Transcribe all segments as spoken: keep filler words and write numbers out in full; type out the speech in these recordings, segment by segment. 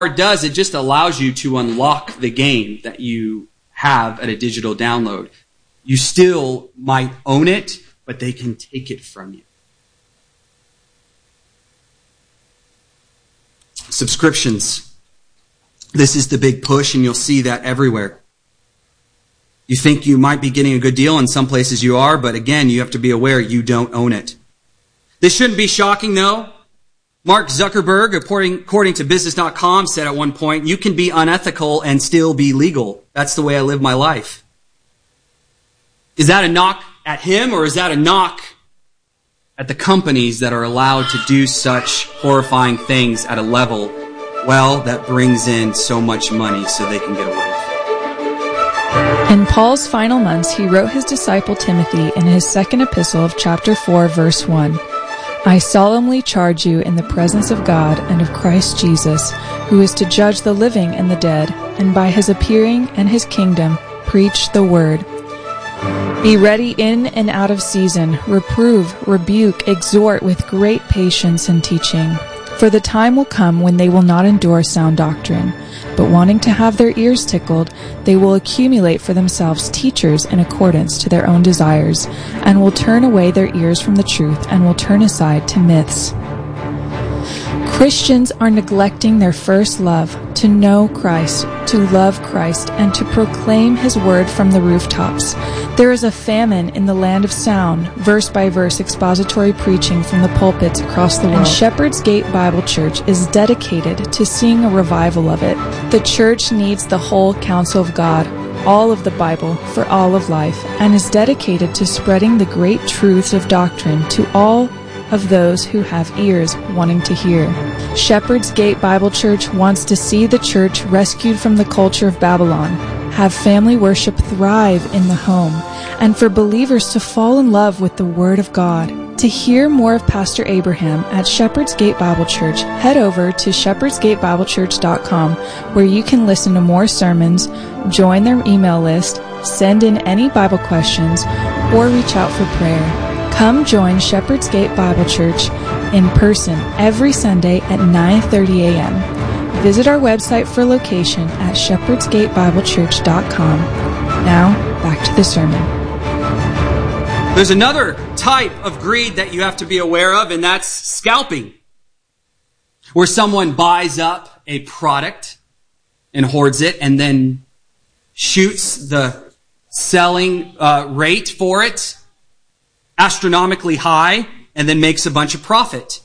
it does, it just allows you to unlock the game that you have at a digital download. You still might own it, but they can take it from you. Subscriptions. This is the big push, and you'll see that everywhere. You think you might be getting a good deal. In some places you are, but again, you have to be aware you don't own it. This shouldn't be shocking, though. Mark Zuckerberg, according, according to business dot com, said at one point, you can be unethical and still be legal. That's the way I live my life. Is that a knock at him, or is that a knock at the companies that are allowed to do such horrifying things at a level, well, that brings in so much money so they can get away with it? In Paul's final months, he wrote his disciple Timothy in his second epistle of chapter four, verse one. I solemnly charge you in the presence of God and of Christ Jesus, who is to judge the living and the dead, and by his appearing and his kingdom, preach the word. Be ready in and out of season, reprove, rebuke, exhort with great patience and teaching. For the time will come when they will not endure sound doctrine, but wanting to have their ears tickled, they will accumulate for themselves teachers in accordance to their own desires, and will turn away their ears from the truth and will turn aside to myths. Christians are neglecting their first love, to know Christ, to love Christ, and to proclaim his word from the rooftops. There is a famine in the land of sound, verse-by-verse expository preaching from the pulpits across the world. And Shepherd's Gate Bible Church is dedicated to seeing a revival of it. The church needs the whole counsel of God, all of the Bible, for all of life, and is dedicated to spreading the great truths of doctrine to all of those who have ears wanting to hear. Shepherd's Gate Bible Church wants to see the church rescued from the culture of Babylon, have family worship thrive in the home, and for believers to fall in love with the Word of God. To hear more of Pastor Abraham at Shepherd's Gate Bible Church, head over to shepherds gate bible church dot com, where you can listen to more sermons, join their email list, send in any Bible questions, or reach out for prayer. Come join Shepherd's Gate Bible Church in person every Sunday at nine thirty a.m. Visit our website for location at shepherds gate bible church dot com. Now, back to the sermon. There's another type of greed that you have to be aware of, and that's scalping, where someone buys up a product and hoards it and then shoots the selling uh, rate for it astronomically high and then makes a bunch of profit.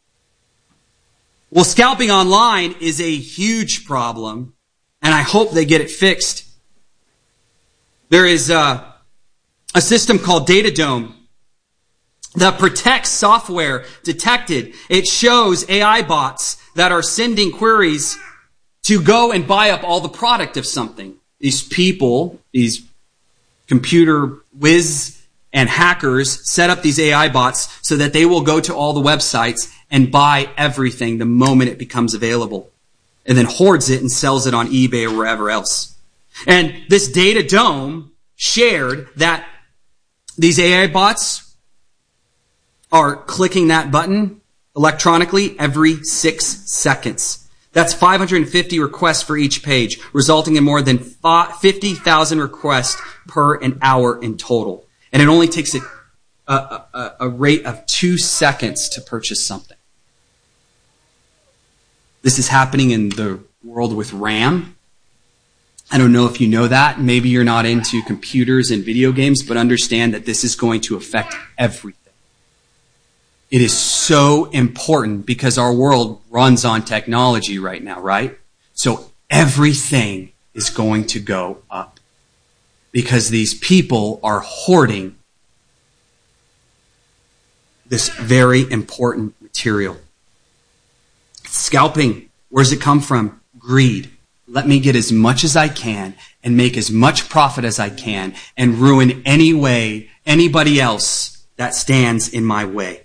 Well, scalping online is a huge problem, and I hope they get it fixed. There is a, a system called Datadome that protects software detected. It shows A I bots that are sending queries to go and buy up all the product of something. These people, these computer whiz and hackers set up these A I bots so that they will go to all the websites and buy everything the moment it becomes available, and then hoards it and sells it on eBay or wherever else. And this Datadome shared that these A I bots are clicking that button electronically every six seconds. That's five hundred fifty requests for each page, resulting in more than fifty thousand requests per an hour in total. And it only takes a, a, a, a rate of two seconds to purchase something. This is happening in the world with RAM. I don't know if you know that. Maybe you're not into computers and video games, but understand that this is going to affect everything. It is so important because our world runs on technology right now, right? So everything is going to go up because these people are hoarding this very important material. Scalping, where does it come from? Greed. Let me get as much as I can and make as much profit as I can and ruin any way, anybody else that stands in my way.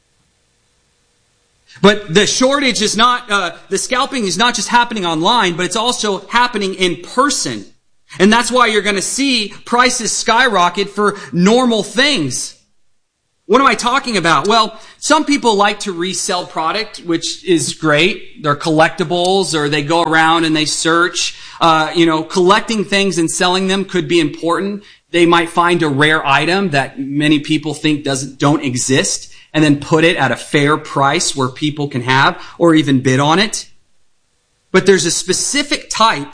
But the shortage is not, uh, the scalping is not just happening online, but it's also happening in person. And that's why you're going to see prices skyrocket for normal things. What am I talking about? Well, some people like to resell product, which is great. They're collectibles, or they go around and they search. Uh, you know, collecting things and selling them could be important. They might find a rare item that many people think doesn't don't exist, and then put it at a fair price where people can have or even bid on it. But there's a specific type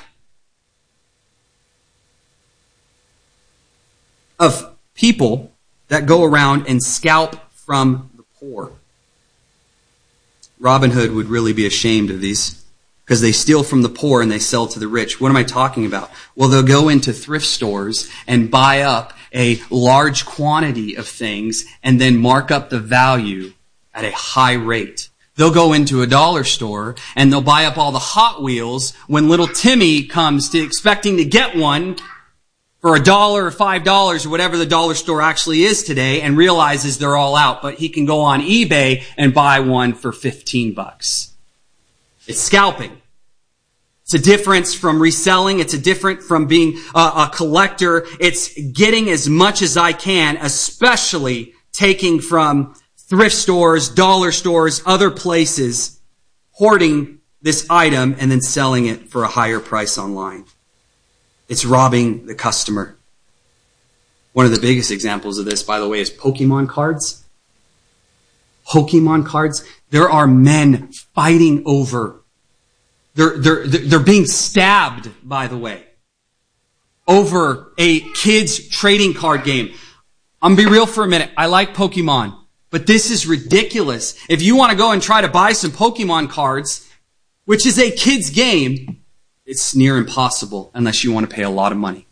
of people that go around and scalp from the poor. Robin Hood would really be ashamed of these, because they steal from the poor and they sell to the rich. What am I talking about? Well, they'll go into thrift stores and buy up a large quantity of things and then mark up the value at a high rate. They'll go into a dollar store and they'll buy up all the Hot Wheels when little Timmy comes to expecting to get one for a dollar or five dollars or whatever the dollar store actually is today, and realizes they're all out, but he can go on eBay and buy one for fifteen bucks. It's scalping. It's a difference from reselling. It's a different from being a, a collector. It's getting as much as I can, especially taking from thrift stores, dollar stores, other places, hoarding this item and then selling it for a higher price online. It's robbing the customer. One of the biggest examples of this, by the way, is Pokemon cards. Pokemon cards. There are men fighting over. They're, they're, they're being stabbed, by the way, over a kid's trading card game. I'm gonna be real for a minute. I like Pokemon, but this is ridiculous. If you want to go and try to buy some Pokemon cards, which is a kid's game, it's near impossible unless you want to pay a lot of money.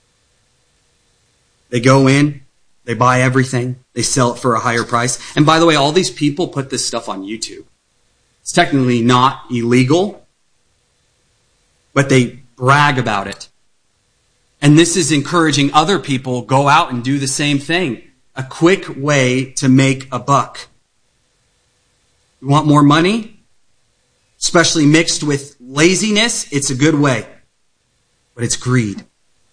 They go in, they buy everything, they sell it for a higher price. And by the way, all these people put this stuff on YouTube. It's technically not illegal, but they brag about it. And this is encouraging other people go out and do the same thing. A quick way to make a buck. You want more money? Especially mixed with laziness, it's a good way. But it's greed.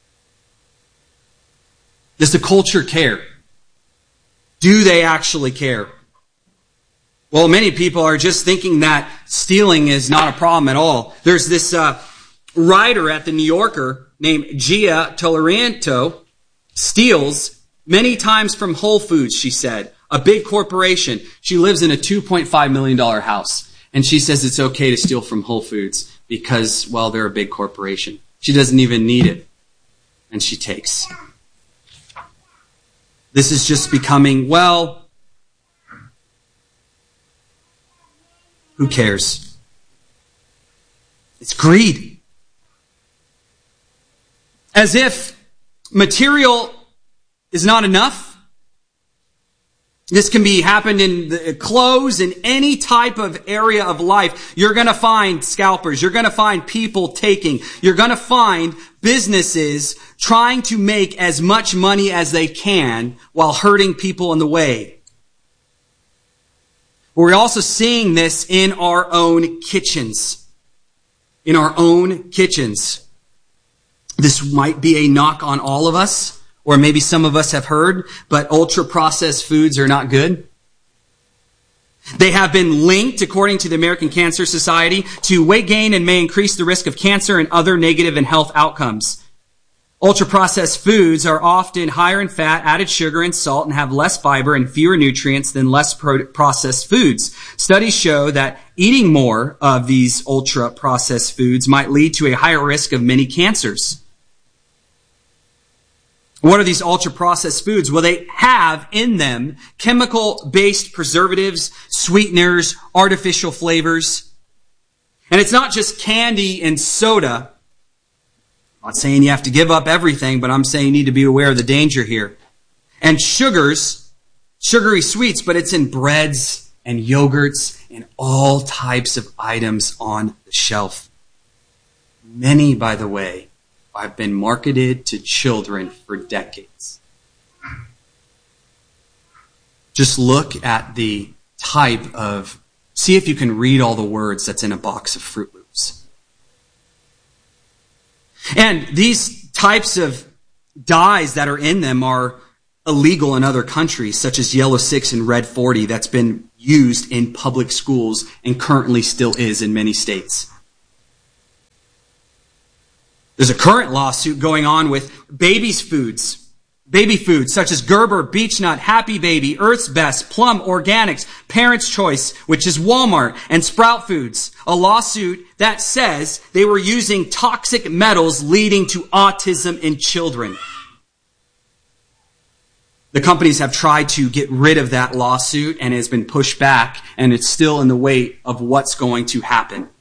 Does the culture care? Do they actually care? Well, many people are just thinking that stealing is not a problem at all. There's this uh, writer at the New Yorker named Gia Tolerato, steals many times from Whole Foods, she said, a big corporation. She lives in a two point five million dollars house. And she says it's okay to steal from Whole Foods because, well, they're a big corporation. She doesn't even need it. And she takes. This is just becoming, well, who cares? It's greed. As if material is not enough. This can be happened in the clothes, in any type of area of life. You're going to find scalpers. You're going to find people taking. You're going to find businesses trying to make as much money as they can while hurting people in the way. We're also seeing this in our own kitchens. In our own kitchens. This might be a knock on all of us. Or maybe some of us have heard, but ultra-processed foods are not good. They have been linked, according to the American Cancer Society, to weight gain and may increase the risk of cancer and other negative and health outcomes. Ultra-processed foods are often higher in fat, added sugar, and salt, and have less fiber and fewer nutrients than less pro- processed foods. Studies show that eating more of these ultra-processed foods might lead to a higher risk of many cancers. What are these ultra-processed foods? Well, they have in them chemical-based preservatives, sweeteners, artificial flavors. And it's not just candy and soda. I'm not saying you have to give up everything, but I'm saying you need to be aware of the danger here. And sugars, sugary sweets, but it's in breads and yogurts and all types of items on the shelf. Many, by the way, have been marketed to children for decades. Just look at the type of, see if you can read all the words that's in a box of Fruit Loops. And these types of dyes that are in them are illegal in other countries, such as Yellow six and Red forty, that's been used in public schools and currently still is in many states. There's a current lawsuit going on with babies' foods. Baby foods such as Gerber, Beechnut, Happy Baby, Earth's Best, Plum Organics, Parents' Choice, which is Walmart, and Sprout Foods. A lawsuit that says they were using toxic metals leading to autism in children. The companies have tried to get rid of that lawsuit and it has been pushed back, and it's still in the wait of what's going to happen.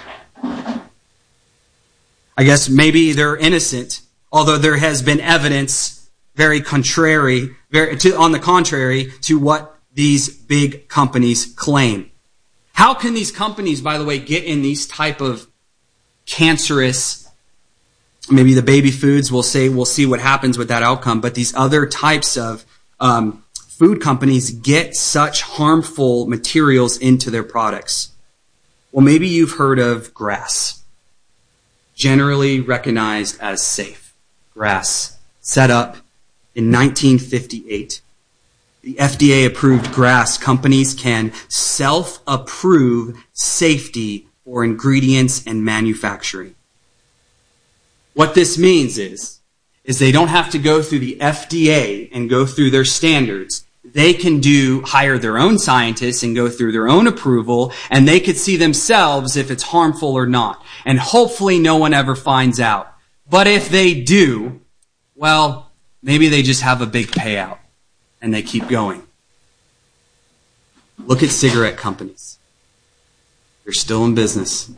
I guess maybe they're innocent, although there has been evidence very contrary, very, to, on the contrary to what these big companies claim. How can these companies, by the way, get in these type of cancerous, maybe the baby foods, we'll say, we'll see what happens with that outcome, but these other types of um, food companies get such harmful materials into their products? Well, maybe you've heard of grass, generally recognized as safe. Grass, set up in nineteen fifty-eight, the F D A approved grass. Companies can self-approve safety for ingredients and manufacturing. What this means is, is they don't have to go through the F D A and go through their standards. They can do, hire their own scientists and go through their own approval, and they could see themselves if it's harmful or not. And hopefully no one ever finds out. But if they do, well, maybe they just have a big payout and they keep going. Look at cigarette companies. They're still in business.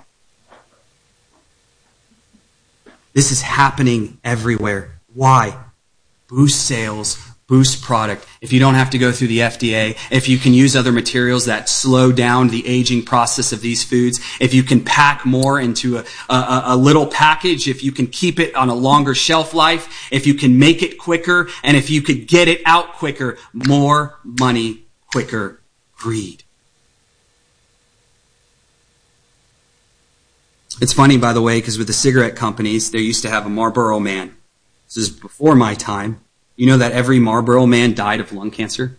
This is happening everywhere. Why? Boost sales, boost product. If you don't have to go through the F D A, if you can use other materials that slow down the aging process of these foods, if you can pack more into a, a, a little package, if you can keep it on a longer shelf life, if you can make it quicker, and if you could get it out quicker, more money, quicker, greed. It's funny, by the way, because with the cigarette companies, they used to have a Marlboro Man. This is before my time. You know that every Marlboro Man died of lung cancer?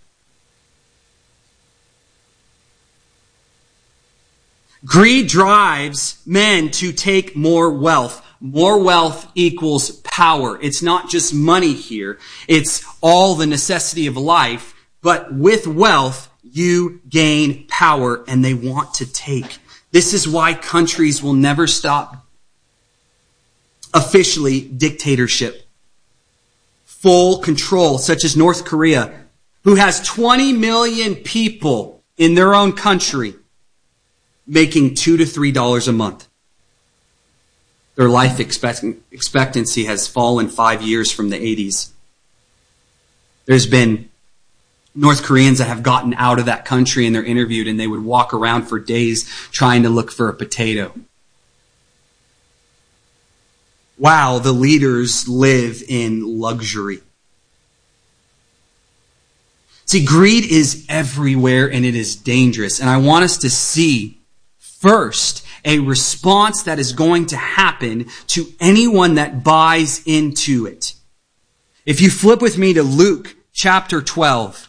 Greed drives men to take more wealth. More wealth equals power. It's not just money here. It's all the necessity of life. But with wealth, you gain power, and they want to take. This is why countries will never stop officially dictatorship. Full control, such as North Korea, who has twenty million people in their own country making two to three dollars a month. Their life expect- expectancy has fallen five years from the eighties. There's been North Koreans that have gotten out of that country and they're interviewed and they would walk around for days trying to look for a potato. Wow, the leaders live in luxury. See, greed is everywhere and it is dangerous. And I want us to see first a response that is going to happen to anyone that buys into it. If you flip with me to Luke chapter twelve.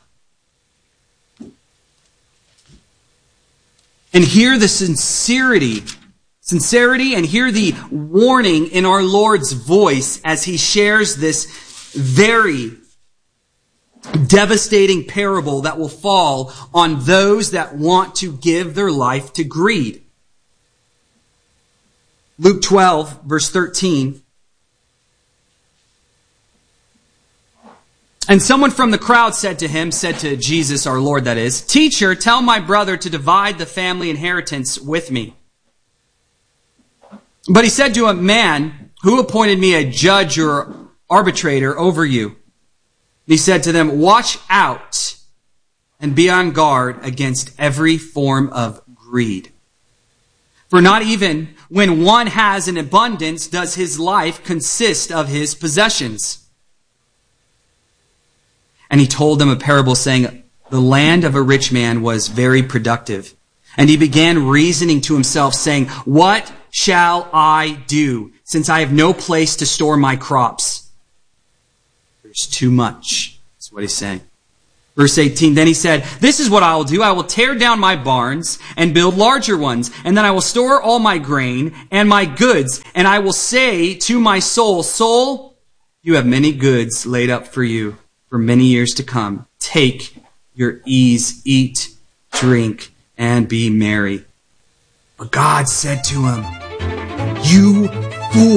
And hear the sincerity Sincerity and hear the warning in our Lord's voice as he shares this very devastating parable that will fall on those that want to give their life to greed. Luke twelve, verse thirteen. And someone from the crowd said to him, said to Jesus, our Lord that is, "Teacher, tell my brother to divide the family inheritance with me." But he said to him, "Man, who appointed me a judge or arbitrator over you?" And he said to them, "Watch out and be on guard against every form of greed. For not even when one has an abundance does his life consist of his possessions." And he told them a parable saying, "The land of a rich man was very productive. And he began reasoning to himself, saying, 'What shall I do, since I have no place to store my crops?' There's too much," is what he's saying. Verse eighteen, then he said, this is what I will do. I will tear down my barns and build larger ones, and then I will store all my grain and my goods, and I will say to my soul, soul, you have many goods laid up for you for many years to come. Take your ease, eat, drink, and be merry. But God said to him, you fool,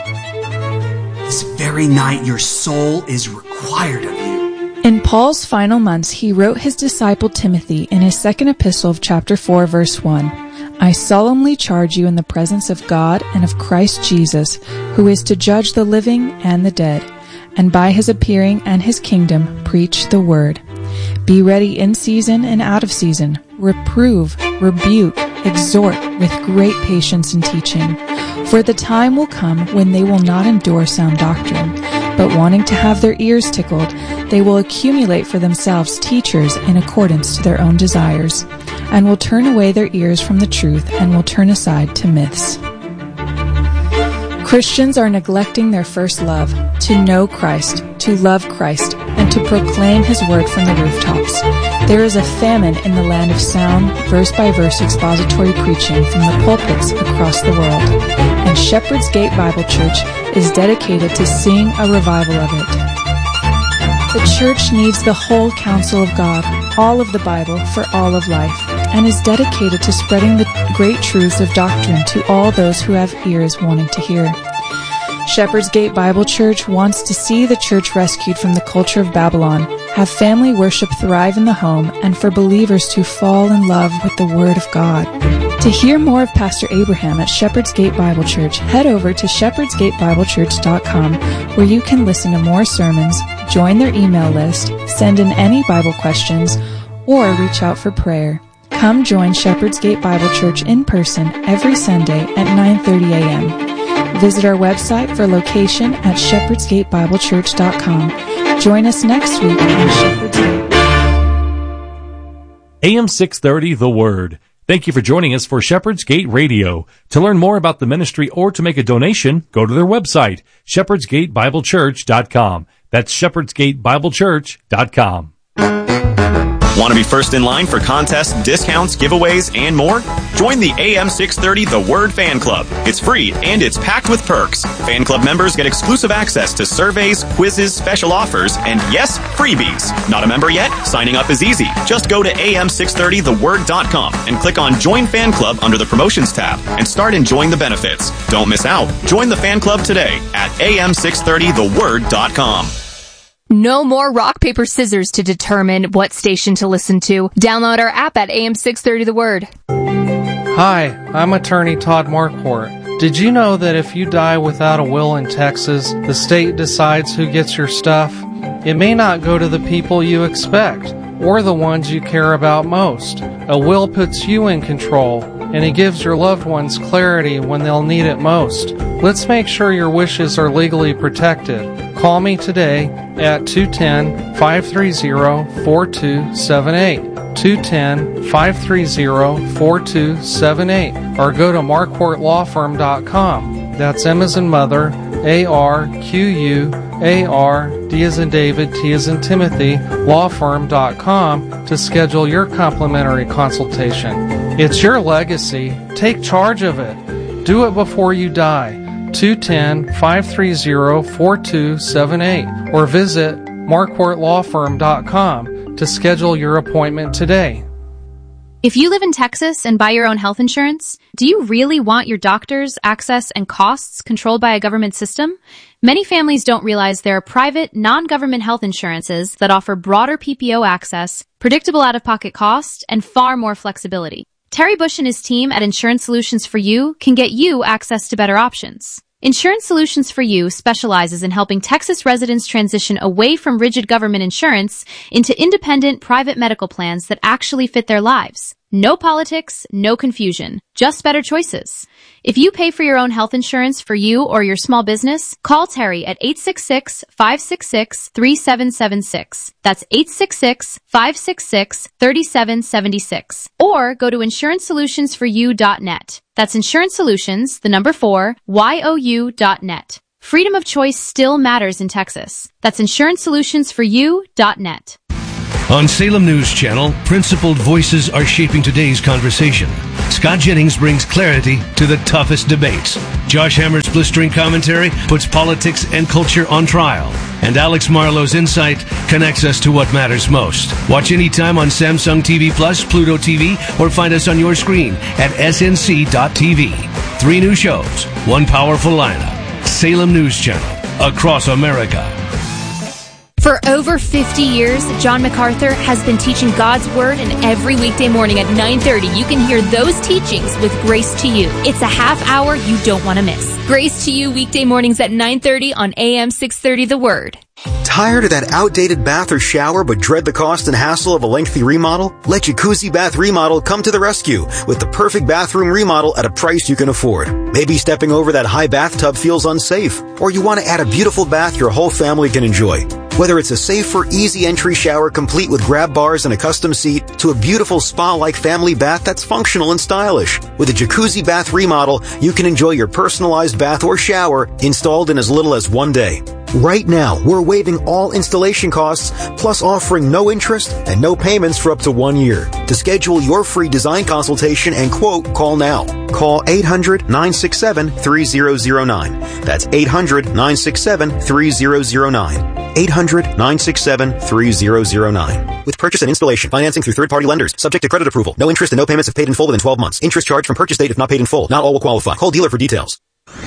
this very night your soul is required of you. In Paul's final months, he wrote his disciple Timothy in his second epistle of chapter four, verse one, I solemnly charge you in the presence of God and of Christ Jesus, who is to judge the living and the dead, and by his appearing and his kingdom preach the word. Be ready in season and out of season. Reprove, rebuke, exhort with great patience and teaching. For the time will come when they will not endure sound doctrine, but wanting to have their ears tickled, they will accumulate for themselves teachers in accordance to their own desires, and will turn away their ears from the truth and will turn aside to myths. Christians are neglecting their first love, to know Christ, to love Christ, and to proclaim his word from the rooftops. There is a famine in the land of sound, verse-by-verse expository preaching from the pulpits across the world, and Shepherd's Gate Bible Church is dedicated to seeing a revival of it. The church needs the whole counsel of God, all of the Bible for all of life, and is dedicated to spreading the great truths of doctrine to all those who have ears wanting to hear. Shepherd's Gate Bible Church wants to see the church rescued from the culture of Babylon, have family worship thrive in the home, and for believers to fall in love with the Word of God. To hear more of Pastor Abraham at Shepherd's Gate Bible Church, head over to shepherds gate bible church dot com, where you can listen to more sermons, join their email list, send in any Bible questions, or reach out for prayer. Come join Shepherd's Gate Bible Church in person every Sunday at nine thirty a.m. Visit our website for location at shepherds gate bible church dot com. Join us next week on Shepherd's Gate. A M six thirty, The Word. Thank you for joining us for Shepherd's Gate Radio. To learn more about the ministry or to make a donation, go to their website, shepherds gate bible church dot com. That's shepherds gate bible church dot com. Want to be first in line for contests, discounts, giveaways, and more? Join the A M six thirty The Word Fan Club. It's free, and it's packed with perks. Fan club members get exclusive access to surveys, quizzes, special offers, and yes, freebies. Not a member yet? Signing up is easy. Just go to A M six thirty the word dot com and click on Join Fan Club under the Promotions tab and start enjoying the benefits. Don't miss out. Join the fan club today at A M six thirty the word dot com. No more rock, paper, scissors to determine what station to listen to. Download our app at A M six thirty The Word. Hi, I'm attorney Todd Marquardt. Did you know that if you die without a will in Texas, the state decides who gets your stuff? It may not go to the people you expect, or the ones you care about most. A will puts you in control, and it gives your loved ones clarity when they'll need it most. Let's make sure your wishes are legally protected. Call me today at two one zero, five three zero, four two seven eight, two one zero, five three zero, four two seven eight, or go to marquardt law firm dot com. That's M as in mother, A R Q U A R, D as in David, T as in Timothy, law firm dot com to schedule your complimentary consultation. It's your legacy. Take charge of it. Do it before you die. two one zero, five three zero, four two seven eight, or visit marquardt law firm dot com to schedule your appointment today. If you live in Texas and buy your own health insurance, do you really want your doctors, access, and costs controlled by a government system? Many families don't realize there are private, non-government health insurances that offer broader P P O access, predictable out-of-pocket cost, and far more flexibility. Terry Bush and his team at Insurance Solutions for You can get you access to better options. Insurance Solutions for You specializes in helping Texas residents transition away from rigid government insurance into independent private medical plans that actually fit their lives. No politics, no confusion, just better choices. If you pay for your own health insurance for you or your small business, call Terry at eight six six, five six six, three seven seven six. That's eight six six, five six six, three seven seven six. Or go to insurance solutions for you dot net. That's Insurance Solutions, the number four, Y O U dot net. freedom of choice still matters in Texas. That's insurance solutions for you dot net. On Salem News Channel, principled voices are shaping today's conversation. Scott Jennings brings clarity to the toughest debates. Josh Hammer's blistering commentary puts politics and culture on trial. And Alex Marlowe's insight connects us to what matters most. Watch anytime on Samsung T V Plus, Pluto T V, or find us on your screen at S N C dot T V. Three new shows, one powerful lineup. Salem News Channel, across America. For over fifty years, John MacArthur has been teaching God's Word, and every weekday morning at nine thirty, you can hear those teachings with Grace to You. It's a half hour you don't want to miss. Grace to You, weekday mornings at nine thirty on A M six thirty The Word. Tired of that outdated bath or shower but dread the cost and hassle of a lengthy remodel? Let Jacuzzi Bath Remodel come to the rescue with the perfect bathroom remodel at a price you can afford. Maybe stepping over that high bathtub feels unsafe, or you want to add a beautiful bath your whole family can enjoy. Whether it's a safer, easy entry shower complete with grab bars and a custom seat, to a beautiful spa-like family bath that's functional and stylish. With a Jacuzzi Bath Remodel, you can enjoy your personalized bath or shower installed in as little as one day. Right now, we're waiving all installation costs, plus offering no interest and no payments for up to one year. To schedule your free design consultation and quote, call now. Call eight hundred, nine six seven, three zero zero nine. That's eight hundred, nine six seven, three zero zero nine. eight hundred, nine six seven, three zero zero nine. With purchase and installation, financing through third-party lenders, subject to credit approval. No interest and no payments if paid in full within twelve months. Interest charged from purchase date if not paid in full. Not all will qualify. Call dealer for details.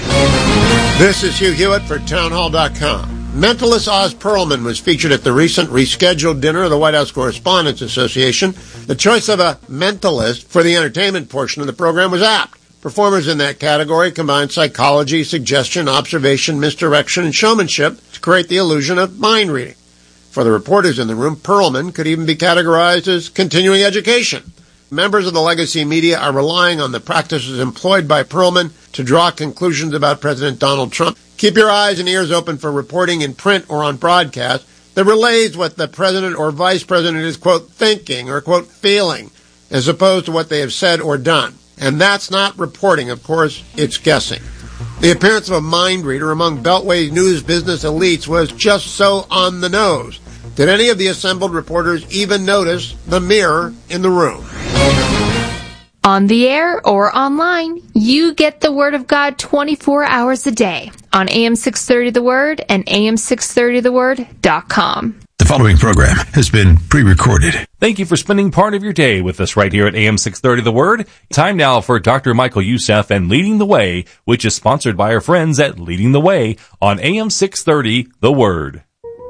This is Hugh Hewitt for townhall dot com. Mentalist Oz Perlman was featured at the recent rescheduled dinner of the White House Correspondents Association. The choice of a mentalist for the entertainment portion of the program was apt. Performers in that category combined psychology, suggestion, observation, misdirection, and showmanship to create the illusion of mind reading. For the reporters in the room, Perlman could even be categorized as continuing education. Members of the legacy media are relying on the practices employed by Perlman to draw conclusions about President Donald Trump. Keep your eyes and ears open for reporting in print or on broadcast that relays what the president or vice president is, quote, thinking or, quote, feeling, as opposed to what they have said or done. And that's not reporting, of course, it's guessing. The appearance of a mind reader among Beltway news business elites was just so on the nose. Did any of the assembled reporters even notice the mirror in the room? On the air or online, you get the Word of God twenty-four hours a day on A M six thirty The Word and A M six thirty the word dot com. The following program has been pre-recorded. Thank you for spending part of your day with us right here at A M six thirty The Word. Time now for Doctor Michael Youssef and Leading the Way, which is sponsored by our friends at Leading the Way on A M six thirty The Word.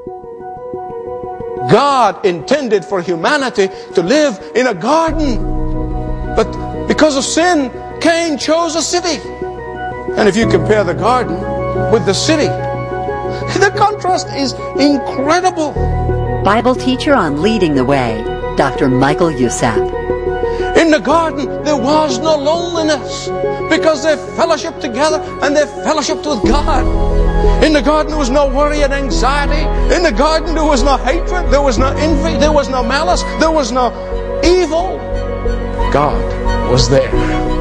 God intended for humanity to live in a garden. But because of sin, Cain chose a city. And if you compare the garden with the city, the contrast is incredible. Bible teacher on Leading the Way, Doctor Michael Youssef. In the garden, there was no loneliness because they fellowshiped together and they fellowshiped with God. In the garden, there was no worry and anxiety. In the garden, there was no hatred. There was no envy. There was no malice. There was no evil. God was there.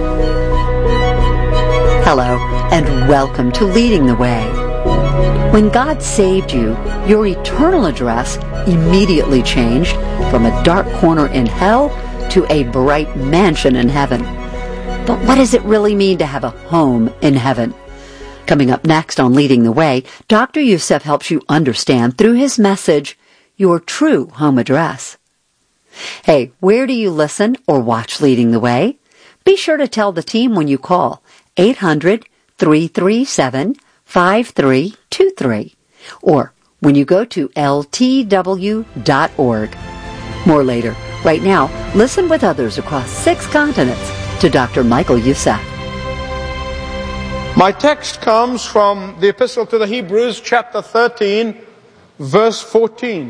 Hello, and welcome to Leading the Way. When God saved you, your eternal address immediately changed from a dark corner in hell to a bright mansion in heaven. But what does it really mean to have a home in heaven? Coming up next on Leading the Way, Doctor Youssef helps you understand through his message your true home address. Hey, where do you listen or watch Leading the Way? Be sure to tell the team when you call eight hundred, three three seven, five three two three or when you go to L T W dot org. More later. Right now, listen with others across six continents to Doctor Michael Youssef. My text comes from the Epistle to the Hebrews, chapter thirteen, verse fourteen.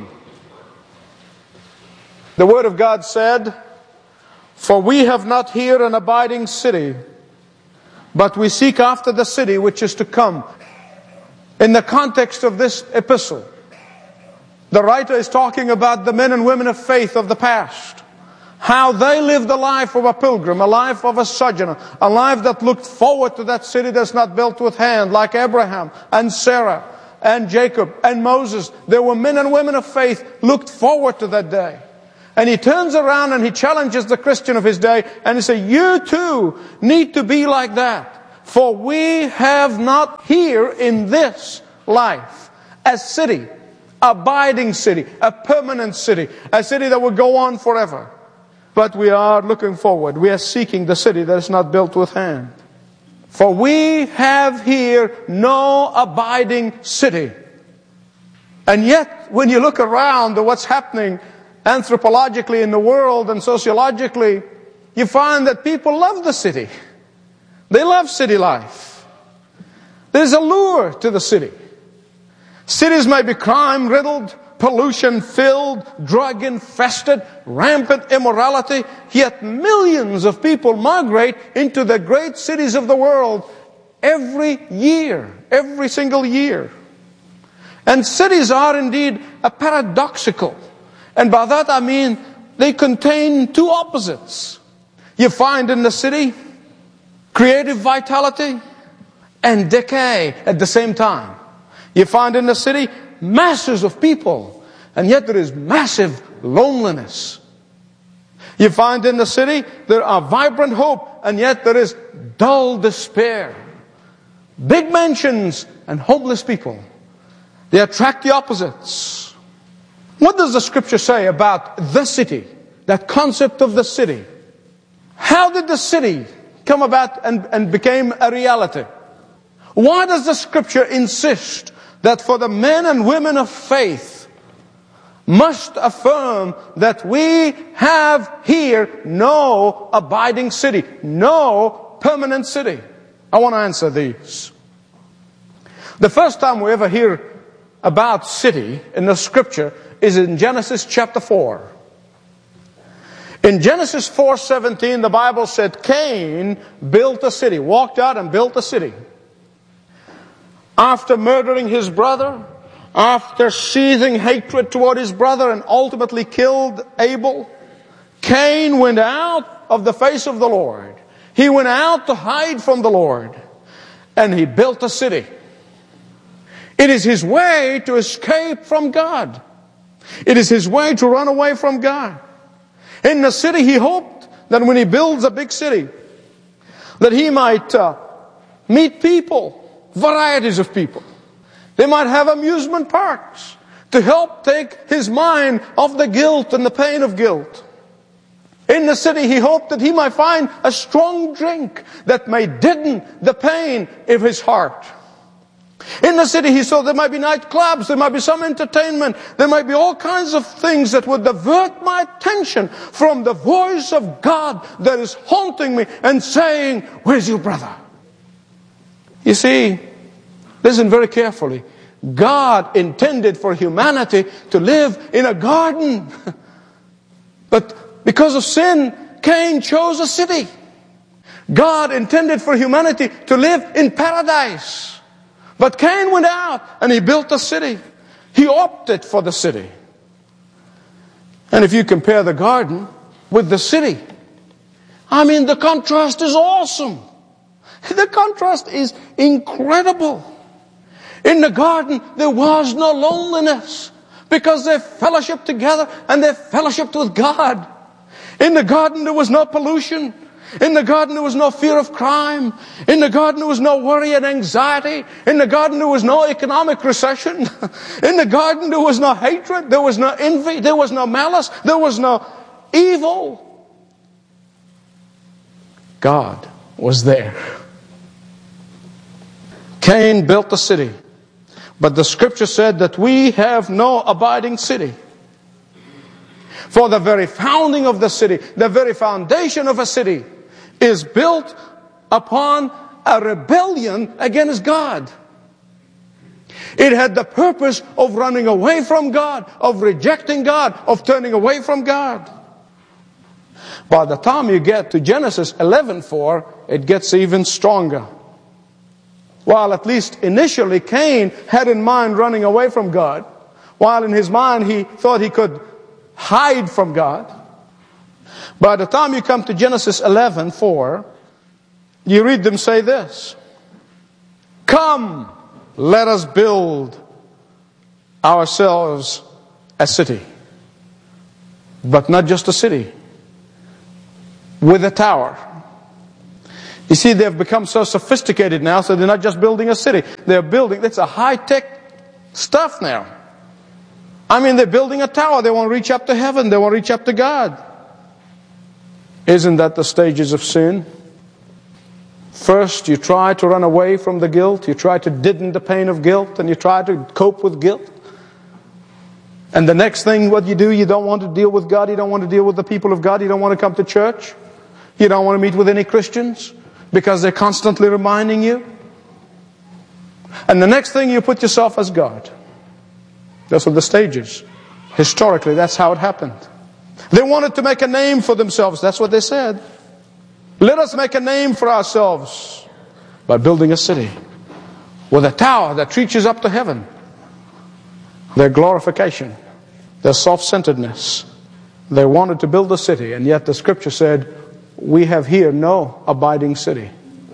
The Word of God said, "For we have not here an abiding city, but we seek after the city which is to come." In the context of this epistle, the writer is talking about the men and women of faith of the past. How they lived a life of a pilgrim, a life of a sojourner, a life that looked forward to that city that's not built with hand, like Abraham and Sarah and Jacob and Moses. There were men and women of faith looked forward to that day. And he turns around and he challenges the Christian of his day and he says, you too need to be like that. For we have not here in this life a city, abiding city, a permanent city, a city that will go on forever. But we are looking forward. We are seeking the city that is not built with hand. For we have here no abiding city. And yet, when you look around at what's happening anthropologically in the world and sociologically, you find that people love the city. They love city life. There's a lure to the city. Cities may be crime-riddled, pollution-filled, drug-infested, rampant immorality, yet millions of people migrate into the great cities of the world every year, every single year. And cities are indeed a paradoxical. And by that I mean they contain two opposites. You find in the city creative vitality and decay at the same time. You find in the city masses of people, and yet there is massive loneliness. You find in the city there are vibrant hope, and yet there is dull despair. Big mansions and homeless people. They attract the opposites. What does the scripture say about the city? That concept of the city. How did the city come about and, and became a reality? Why does the scripture insist that for the men and women of faith must affirm that we have here no abiding city, no permanent city? I want to answer these. The first time we ever hear about city in the scripture is in Genesis chapter four. In Genesis four seventeen, the Bible said Cain built a city, walked out and built a city. After murdering his brother, after seething hatred toward his brother and ultimately killed Abel, Cain went out of the face of the Lord. He went out to hide from the Lord, and he built a city. It is his way to escape from God. It is his way to run away from God. In the city, he hoped that when he builds a big city, that he might uh, meet people, varieties of people. They might have amusement parks to help take his mind off the guilt and the pain of guilt. In the city, he hoped that he might find a strong drink that may deaden the pain of his heart. In the city, he saw there might be nightclubs, there might be some entertainment, there might be all kinds of things that would divert my attention from the voice of God that is haunting me and saying, "Where's your brother?" You see, listen very carefully. God intended for humanity to live in a garden. But because of sin, Cain chose a city. God intended for humanity to live in paradise. But Cain went out and he built a city. He opted for the city. And if you compare the garden with the city, I mean, the contrast is awesome. The contrast is incredible. In the garden, there was no loneliness because they fellowshiped together and they fellowshiped with God. In the garden, there was no pollution. In the garden, there was no fear of crime. In the garden, there was no worry and anxiety. In the garden, there was no economic recession. In the garden, there was no hatred. There was no envy. There was no malice. There was no evil. God was there. Cain built a city. But the scripture said that we have no abiding city. For the very founding of the city, the very foundation of a city, is built upon a rebellion against God. It had the purpose of running away from God, of rejecting God, of turning away from God. By the time you get to Genesis eleven four, it gets even stronger. While at least initially Cain had in mind running away from God, while in his mind he thought he could hide from God, By the time you come to Genesis eleven four, you read them say this: "Come, let us build ourselves a city." But not just a city, with a tower. You see, they've become so sophisticated now, so they're not just building a city. They're building, it's a high-tech stuff now. I mean, they're building a tower. They want to reach up to heaven. They want to reach up to God. Isn't that the stages of sin? First, you try to run away from the guilt. You try to deaden the pain of guilt, and you try to cope with guilt. And the next thing, what you do, you don't want to deal with God. You don't want to deal with the people of God. You don't want to come to church. You don't want to meet with any Christians because they're constantly reminding you. And the next thing, you put yourself as God. Those are the stages. Historically, that's how it happened. They wanted to make a name for themselves. That's what they said. Let us make a name for ourselves by building a city with a tower that reaches up to heaven. Their glorification, their self-centeredness. They wanted to build a city, and yet the scripture said, we have here no abiding city.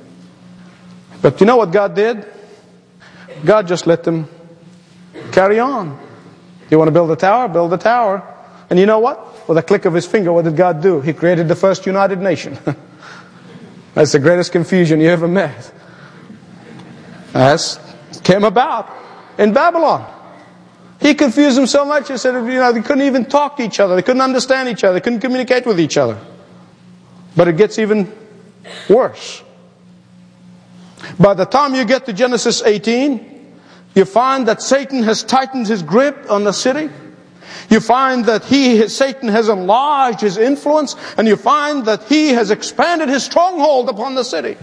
But you know what God did? God just let them carry on. You want to build a tower? Build a tower. And you know what? With a click of his finger, what did God do? He created the first United Nation. That's the greatest confusion you ever met. That came about in Babylon. He confused them so much, he said, you know, they couldn't even talk to each other. They couldn't understand each other. They couldn't communicate with each other. But it gets even worse. By the time you get to Genesis eighteen, you find that Satan has tightened his grip on the city. You find that he, Satan has enlarged his influence, and you find that he has expanded his stronghold upon the city.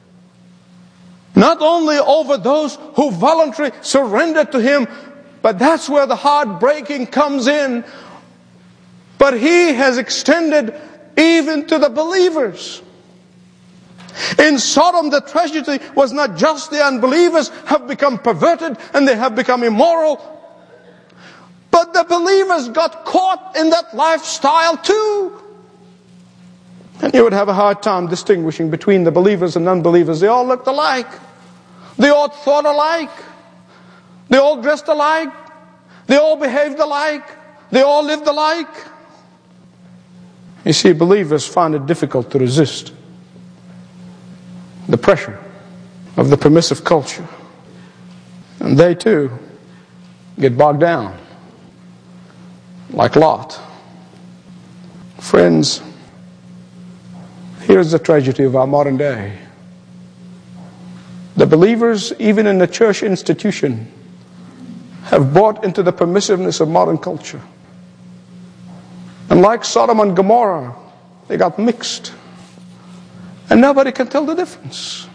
Not only over those who voluntarily surrender to him, but that's where the heartbreaking comes in. But he has extended even to the believers. In Sodom, the tragedy was not just the unbelievers have become perverted and they have become immoral, but the believers got caught in that lifestyle too. And you would have a hard time distinguishing between the believers and unbelievers. They all looked alike. They all thought alike. They all dressed alike. They all behaved alike. They all lived alike. You see, believers find it difficult to resist the pressure of the permissive culture. And they too get bogged down, like Lot. Friends, here's the tragedy of our modern day. The believers, even in the church institution, have bought into the permissiveness of modern culture. And like Sodom and Gomorrah, they got mixed. And nobody can tell the difference.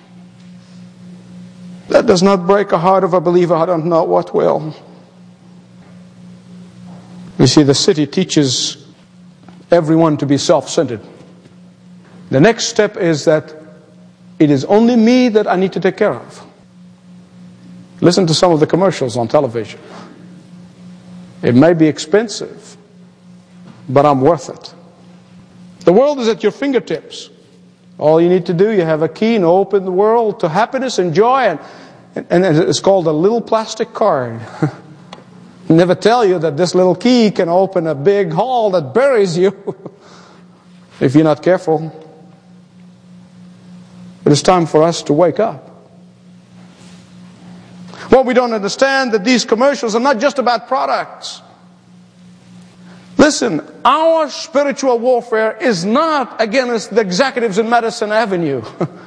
That does not break a heart of a believer. I don't know what will. You see, the city teaches everyone to be self-centered. The next step is that it is only me that I need to take care of. Listen to some of the commercials on television. It may be expensive, but I'm worth it. The world is at your fingertips. All you need to do, you have a key and open the world to happiness and joy. And, and it's called a little plastic card. Never tell you that this little key can open a big hole that buries you if you're not careful. But it's time for us to wake up. Well, we don't understand that these commercials are not just about products. Listen, our spiritual warfare is not against the executives in Madison Avenue.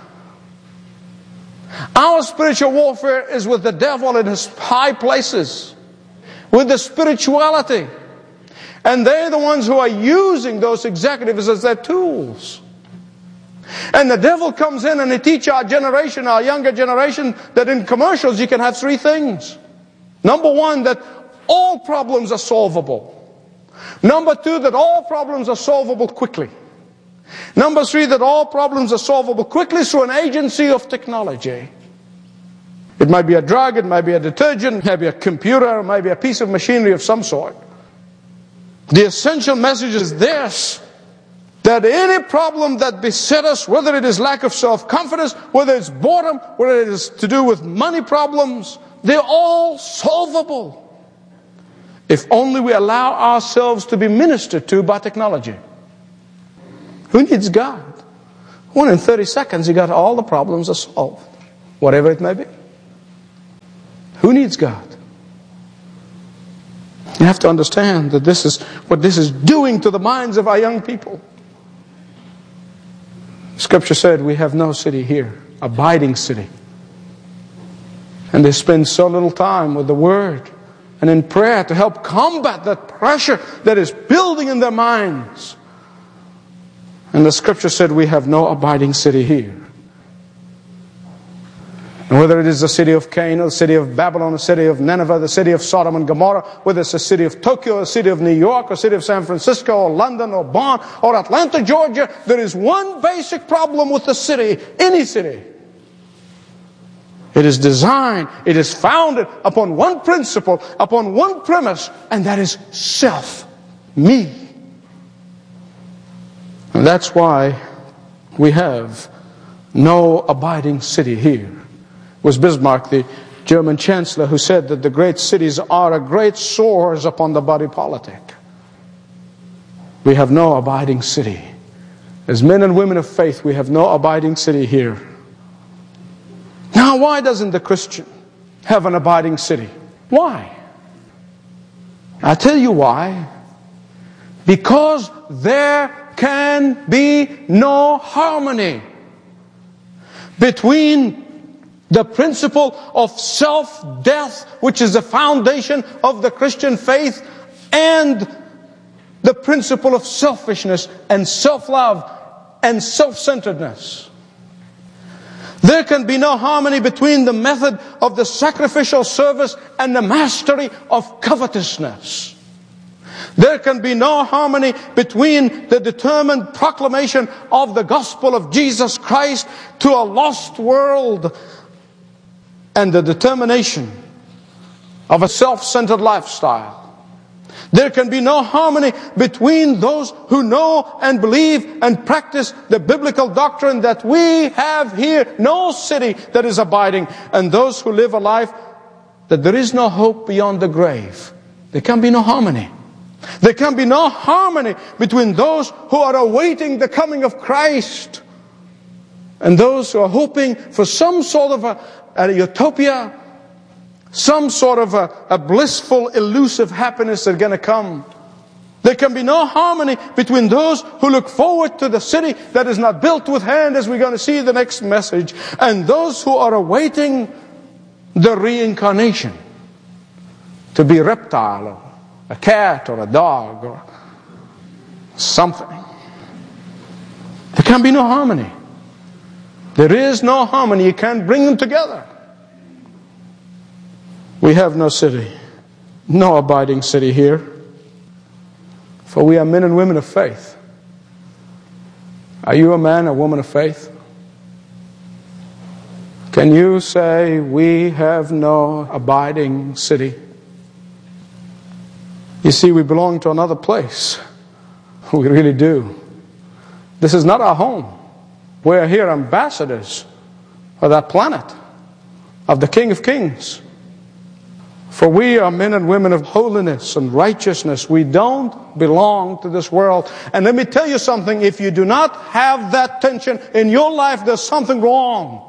Our spiritual warfare is with the devil in his high places, with the spirituality. And they're the ones who are using those executives as their tools. And the devil comes in and he teaches our generation, our younger generation, that in commercials you can have three things. Number one, that all problems are solvable. Number two, that all problems are solvable quickly. Number three, that all problems are solvable quickly through an agency of technology. It might be a drug, it might be a detergent, it might be a computer, it might be a piece of machinery of some sort. The essential message is this, that that any problem that beset us, whether it is lack of self-confidence, whether it's boredom, whether it is to do with money problems, they're all solvable if only we allow ourselves to be ministered to by technology. Who needs God? When in thirty seconds you got all the problems are solved, whatever it may be. Who needs God? You have to understand that this is what this is doing to the minds of our young people. Scripture said we have no city here, abiding city. And they spend so little time with the Word and in prayer to help combat that pressure that is building in their minds. And the Scripture said we have no abiding city here. And whether it is the city of Cain, or the city of Babylon, the city of Nineveh, the city of Sodom and Gomorrah, whether it's the city of Tokyo, the city of New York, or the city of San Francisco, or London, or Bonn, or Atlanta, Georgia, there is one basic problem with the city, any city. It is designed, it is founded upon one principle, upon one premise, and that is self, me. And that's why we have no abiding city here. It was Bismarck, the German chancellor, who said that the great cities are a great sores upon the body politic. We have no abiding city. As men and women of faith, we have no abiding city here. Now, why doesn't the Christian have an abiding city? Why? I'll tell you why. Because there can be no harmony between the principle of self-death, which is the foundation of the Christian faith, and the principle of selfishness and self-love and self-centeredness. There can be no harmony between the method of the sacrificial service and the mastery of covetousness. There can be no harmony between the determined proclamation of the gospel of Jesus Christ to a lost world and the determination of a self-centered lifestyle. There can be no harmony between those who know and believe and practice the biblical doctrine that we have here no city that is abiding, and those who live a life that there is no hope beyond the grave. There can be no harmony. There can be no harmony between those who are awaiting the coming of Christ and those who are hoping for some sort of a, a utopia, some sort of a, a blissful, elusive happiness that's going to come. There can be no harmony between those who look forward to the city that is not built with hand, as we're going to see in the next message, and those who are awaiting the reincarnation to be a reptile or a cat or a dog or something. There can be no harmony. There is no harmony. You can't bring them together. We have no city, no abiding city here, for we are men and women of faith. Are you a man or woman of faith? Can you say we have no abiding city? You see, we belong to another place. We really do. This is not our home. We are here ambassadors of that planet, of the King of Kings. For we are men and women of holiness and righteousness. We don't belong to this world. And let me tell you something, if you do not have that tension in your life, there's something wrong.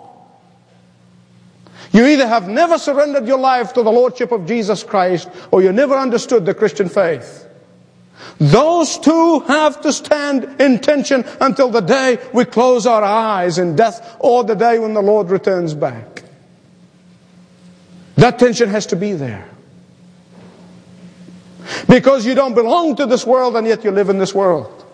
You either have never surrendered your life to the Lordship of Jesus Christ, or you never understood the Christian faith. Those two have to stand in tension until the day we close our eyes in death, or the day when the Lord returns back. That tension has to be there. Because you don't belong to this world, and yet you live in this world.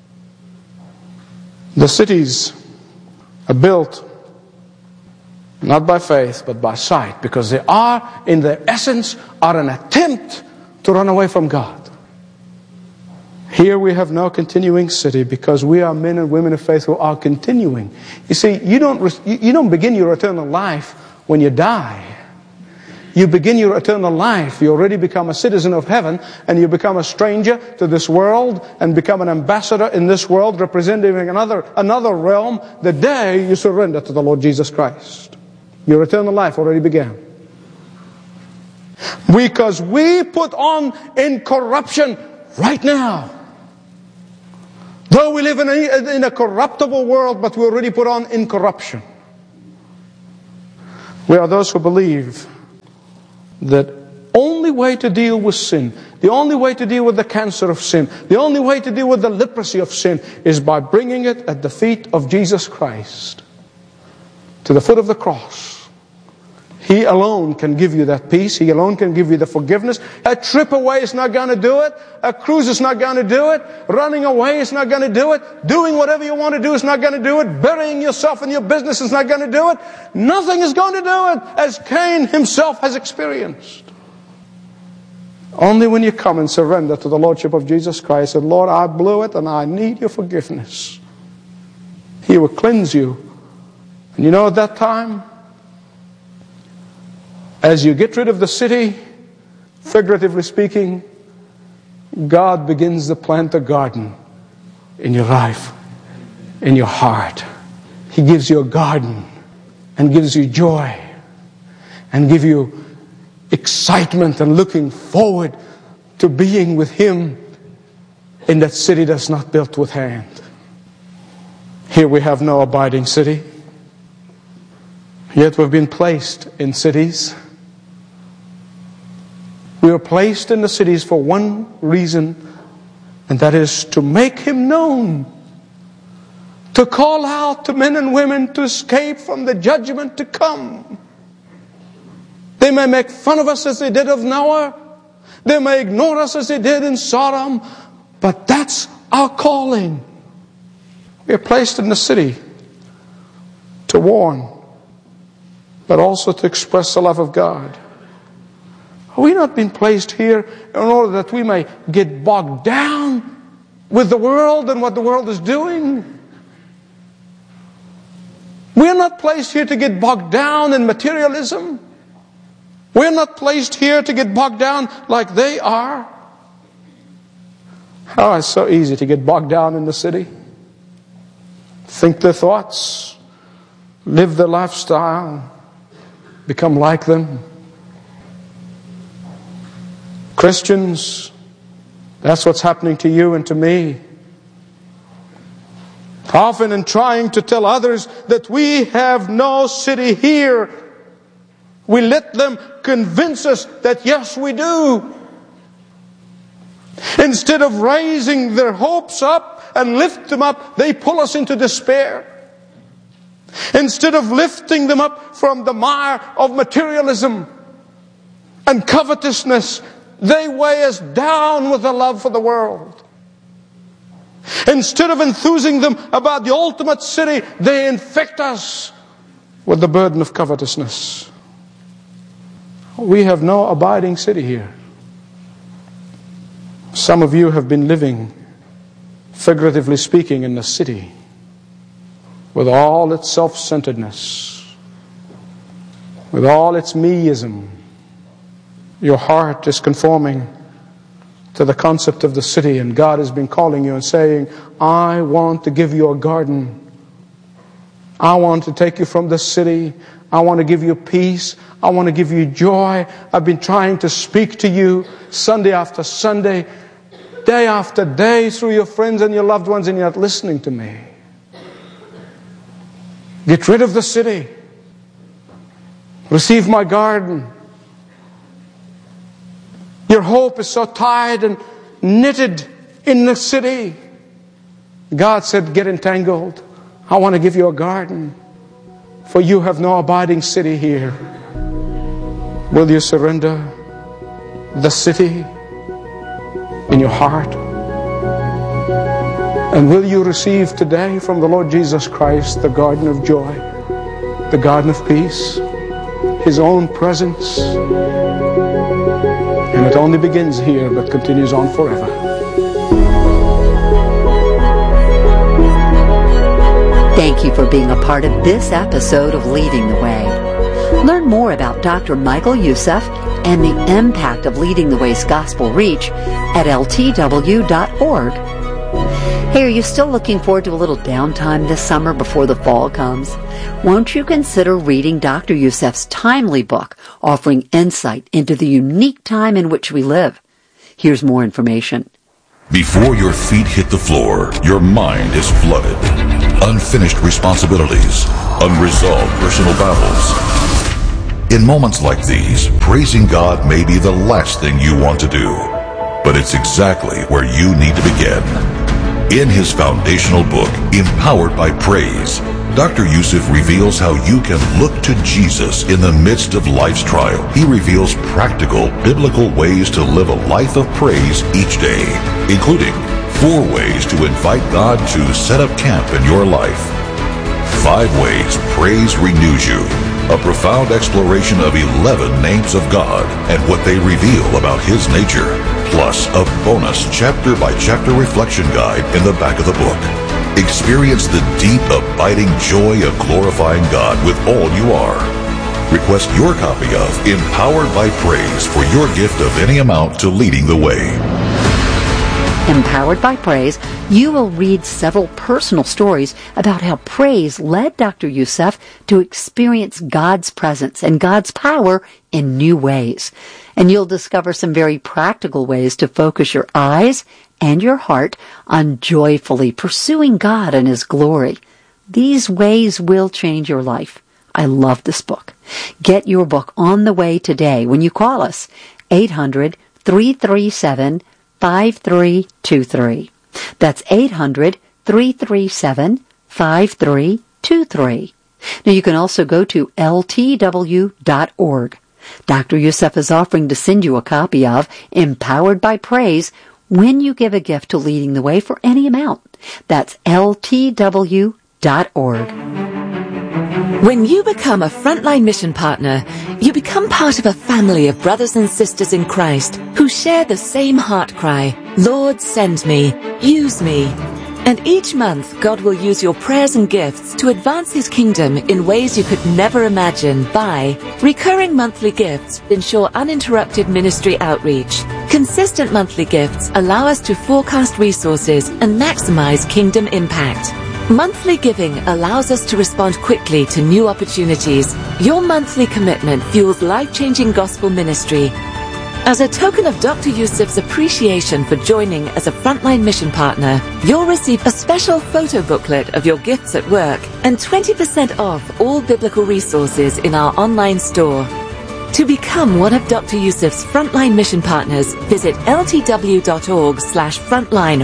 The cities are built not by faith, but by sight, because they are, in their essence, are an attempt to run away from God. Here we have no continuing city, because we are men and women of faith who are continuing. You see, you don't, you don't begin your eternal life when you die. you begin your eternal life. You already become a citizen of heaven, and you become a stranger to this world and become an ambassador in this world representing another, another realm the day you surrender to the Lord Jesus Christ. Your eternal life already began. Because we put on incorruption right now. Though we live in a, in a corruptible world, but we already put on incorruption. We are those who believe that only way to deal with sin, the only way to deal with the cancer of sin, the only way to deal with the leprosy of sin is by bringing it at the feet of Jesus Christ, to the foot of the cross. He alone can give you that peace. He alone can give you the forgiveness. A trip away is not going to do it. A cruise is not going to do it. Running away is not going to do it. Doing whatever you want to do is not going to do it. Burying yourself in your business is not going to do it. Nothing is going to do it, as Cain himself has experienced. Only when you come and surrender to the Lordship of Jesus Christ and, Lord, I blew it and I need your forgiveness. He will cleanse you. And you know, at that time, as you get rid of the city, figuratively speaking, God begins to plant a garden in your life, in your heart. He gives you a garden and gives you joy and gives you excitement and looking forward to being with Him in that city that's not built with hand. Here we have no abiding city, yet we've been placed in cities. We are placed in the cities for one reason, and that is to make Him known. To call out to men and women to escape from the judgment to come. They may make fun of us as they did of Noah. They may ignore us as they did in Sodom. But that's our calling. We are placed in the city to warn, but also to express the love of God. Are we not been placed here in order that we may get bogged down with the world and what the world is doing? We are not placed here to get bogged down in materialism. We are not placed here to get bogged down like they are. Oh, it's so easy to get bogged down in the city. Think their thoughts, live their lifestyle, become like them. Christians, that's what's happening to you and to me. Often in trying to tell others that we have no city here, we let them convince us that yes, we do. Instead of raising their hopes up and lift them up, they pull us into despair. Instead of lifting them up from the mire of materialism and covetousness, they weigh us down with a love for the world. Instead of enthusing them about the ultimate city, they infect us with the burden of covetousness. We have no abiding city here. Some of you have been living, figuratively speaking, in the city with all its self-centeredness, with all its meism. Your heart is conforming to the concept of the city, and God has been calling you and saying, I want to give you a garden. I want to take you from the city. I want to give you peace. I want to give you joy. I've been trying to speak to you Sunday after Sunday, day after day through your friends and your loved ones, and you're not listening to me. Get rid of the city. Receive my garden. Your hope is so tied and knitted in the city. God said, get entangled. I want to give you a garden, for you have no abiding city here. Will you surrender the city in your heart? And will you receive today from the Lord Jesus Christ the garden of joy, the garden of peace, His own presence? And it only begins here but continues on forever. Thank you for being a part of this episode of Leading the Way. Learn more about Doctor Michael Youssef and the impact of Leading the Way's gospel reach at L T W dot org. Hey, are you still looking forward to a little downtime this summer before the fall comes? Won't you consider reading Doctor Youssef's timely book, offering insight into the unique time in which we live? Here's more information. Before your feet hit the floor, your mind is flooded. Unfinished responsibilities, unresolved personal battles. In moments like these, praising God may be the last thing you want to do, but it's exactly where you need to begin. In his foundational book, Empowered by Praise, Doctor Youssef reveals how you can look to Jesus in the midst of life's trial. He reveals practical, biblical ways to live a life of praise each day, including four ways to invite God to set up camp in your life. Five ways praise renews you. A profound exploration of eleven names of God and what they reveal about His nature. Plus, a bonus chapter-by-chapter reflection guide in the back of the book. Experience the deep, abiding joy of glorifying God with all you are. Request your copy of Empowered by Praise for your gift of any amount to Leading the Way. Empowered by Praise, you will read several personal stories about how praise led Doctor Youssef to experience God's presence and God's power in new ways. And you'll discover some very practical ways to focus your eyes and your heart on joyfully pursuing God and His glory. These ways will change your life. I love this book. Get your book on the way today when you call us, eight hundred, three three seven, five three two three. That's eight hundred, three three seven, five three two three. Now you can also go to L T W dot org. Doctor Youssef is offering to send you a copy of Empowered by Praise when you give a gift to Leading the Way for any amount. That's L T W dot org. When you become a Frontline Mission Partner, you become part of a family of brothers and sisters in Christ who share the same heart cry, Lord, send me, use me. And each month, God will use your prayers and gifts to advance His kingdom in ways you could never imagine by recurring monthly gifts ensure uninterrupted ministry outreach. Consistent monthly gifts allow us to forecast resources and maximize kingdom impact. Monthly giving allows us to respond quickly to new opportunities. Your monthly commitment fuels life-changing gospel ministry. As a token of Doctor Youssef's appreciation for joining as a Frontline Mission Partner, you'll receive a special photo booklet of your gifts at work and twenty percent off all biblical resources in our online store. To become one of Doctor Youssef's Frontline Mission Partners, visit L T W dot org slash frontline.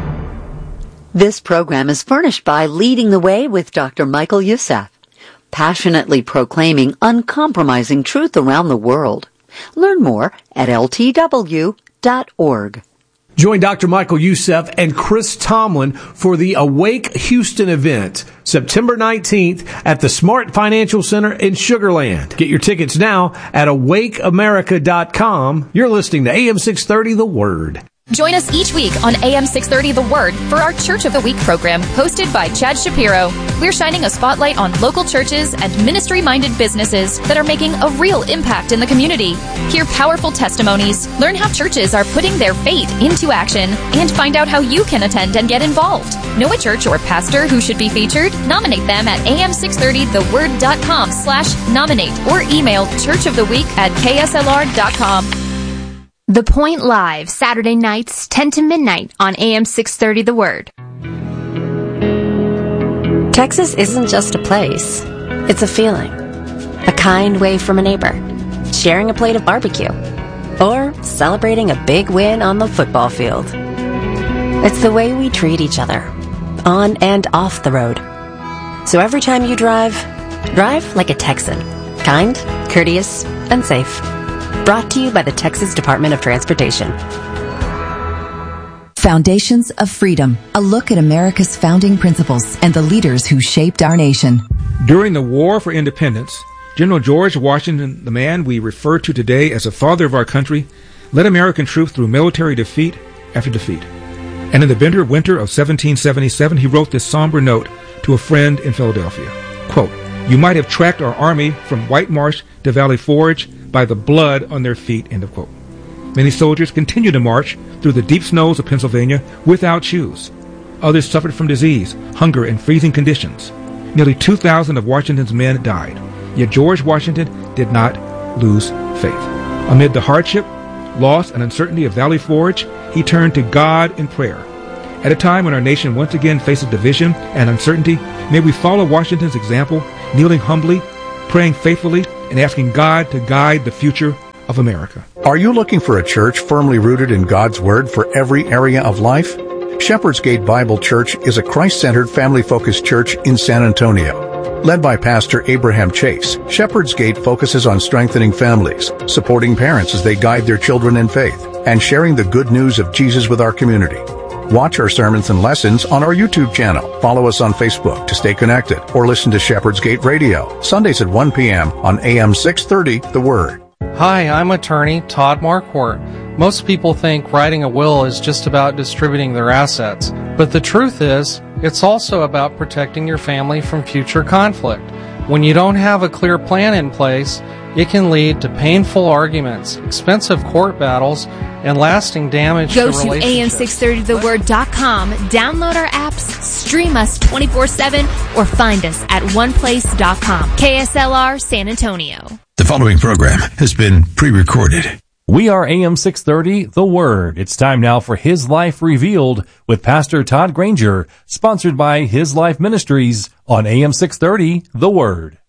This program is furnished by Leading the Way with Doctor Michael Youssef, passionately proclaiming uncompromising truth around the world. Learn more at L T W dot org. Join Doctor Michael Youssef and Chris Tomlin for the Awake Houston event, September nineteenth at the Smart Financial Center in Sugar Land. Get your tickets now at awake america dot com. You're listening to A M six thirty The Word. Join us each week on A M six thirty The Word for our Church of the Week program hosted by Chad Shapiro. We're shining a spotlight on local churches and ministry-minded businesses that are making a real impact in the community. Hear powerful testimonies, learn how churches are putting their faith into action, and find out how you can attend and get involved. Know a church or pastor who should be featured? Nominate them at A M six thirty the word dot com slash nominate or email churchoftheweek at K S L R dot com. The Point Live, Saturday nights, ten to midnight on A M six thirty The Word. Texas isn't just a place. It's a feeling. A kind wave from a neighbor. Sharing a plate of barbecue. Or celebrating a big win on the football field. It's the way we treat each other. On and off the road. So every time you drive, drive like a Texan. Kind, courteous, and safe. Brought to you by the Texas Department of Transportation. Foundations of Freedom, a look at America's founding principles and the leaders who shaped our nation. During the War for Independence, General George Washington, the man we refer to today as the father of our country, led American troops through military defeat after defeat. And in the winter of seventeen seventy-seven, he wrote this somber note to a friend in Philadelphia. Quote, You might have tracked our army from White Marsh to Valley Forge by the blood on their feet, end of quote. Many soldiers continue to march through the deep snows of Pennsylvania without shoes. Others suffered from disease, hunger, and freezing conditions. Nearly two thousand of Washington's men died. Yet George Washington did not lose faith. Amid the hardship, loss, and uncertainty of Valley Forge, he turned to God in prayer. At a time when our nation once again faces division and uncertainty, may we follow Washington's example, kneeling humbly, praying faithfully, and asking God to guide the future of America. Are you looking for a church firmly rooted in God's Word for every area of life? Shepherd's Gate Bible Church is a Christ-centered, family-focused church in San Antonio. Led by Pastor Abraham Chase, Shepherd's Gate focuses on strengthening families, supporting parents as they guide their children in faith, and sharing the good news of Jesus with our community. Watch our sermons and lessons on our YouTube channel. Follow us on Facebook to stay connected, or listen to Shepherd's Gate Radio, Sundays at one p.m. on A M six thirty, The Word. Hi, I'm attorney Todd Marquardt. Most people think writing a will is just about distributing their assets, but the truth is, it's also about protecting your family from future conflict. When you don't have a clear plan in place, it can lead to painful arguments, expensive court battles, and lasting damage Go to to relationships. A M six thirty the word dot com, download our apps, stream us twenty-four seven, or find us at one place dot com. K S L R San Antonio. The following program has been pre-recorded. We are A M six thirty, The Word. It's time now for His Life Revealed with Pastor Todd Granger, sponsored by His Life Ministries on A M six thirty, The Word.